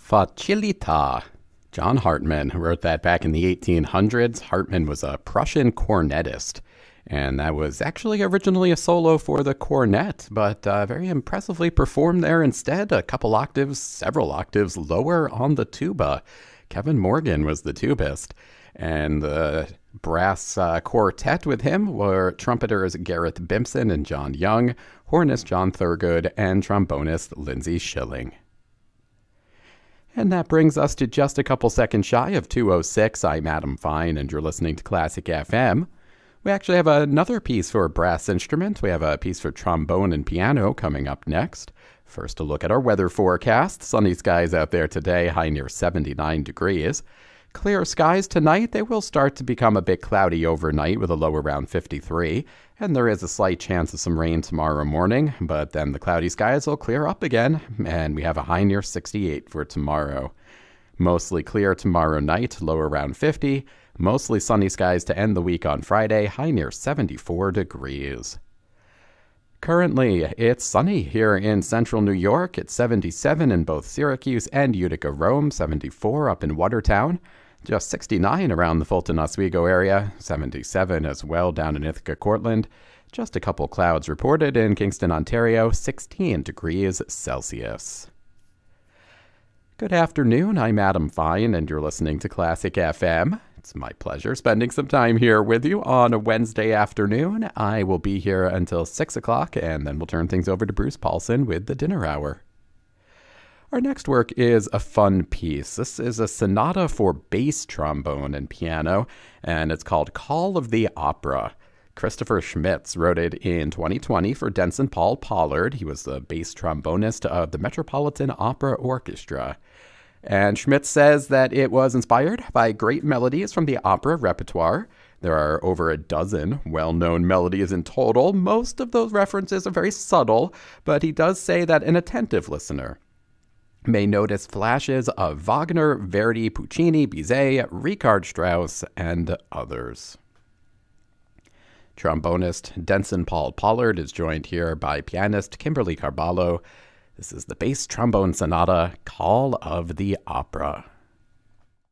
Facilita. John Hartmann wrote that back in the 1800s. Hartmann was a Prussian cornetist, and that was actually originally a solo for the cornet, but very impressively performed there instead, a couple octaves, several octaves lower on the tuba. Kevin Morgan was the tubist, and the brass quartet with him were trumpeters Garrett Bimpson and John Young, hornist John Thurgood, and trombonist Lindsay Schilling. And that brings us to just a couple seconds shy of 2:06. I'm Adam Fine, and you're listening to Classic FM. We actually have another piece for brass instrument. We have a piece for trombone and piano coming up next. First, a look at our weather forecast. Sunny skies out there today, high near 79 degrees. Clear skies tonight. They will start to become a bit cloudy overnight with a low around 53. And there is a slight chance of some rain tomorrow morning, but then the cloudy skies will clear up again, and we have a high near 68 for tomorrow. Mostly clear tomorrow night, low around 50. Mostly sunny skies to end the week on Friday, high near 74 degrees. Currently, it's sunny here in central New York. It's 77 in both Syracuse and Utica, Rome, 74 up in Watertown. Just 69 around the Fulton Oswego area, 77 as well down in Ithaca, Cortland. Just a couple clouds reported in Kingston, Ontario, 16 degrees Celsius. Good afternoon, I'm Adam Fine, and you're listening to Classic FM. It's my pleasure spending some time here with you on a Wednesday afternoon. I will be here until 6 o'clock, and then we'll turn things over to Bruce Paulson with the dinner hour. Our next work is a fun piece. This is a sonata for bass trombone and piano, and it's called Call of the Opera. Christopher Schmitz wrote it in 2020 for Denson Paul Pollard. He was the bass trombonist of the Metropolitan Opera Orchestra. And Schmitz says that it was inspired by great melodies from the opera repertoire. There are over a dozen well-known melodies in total. Most of those references are very subtle, but he does say that an attentive listener may notice flashes of Wagner, Verdi, Puccini, Bizet, Richard Strauss, and others. Trombonist Denson Paul Pollard is joined here by pianist Kimberly Carballo. This is the bass trombone sonata, Call of the Opera.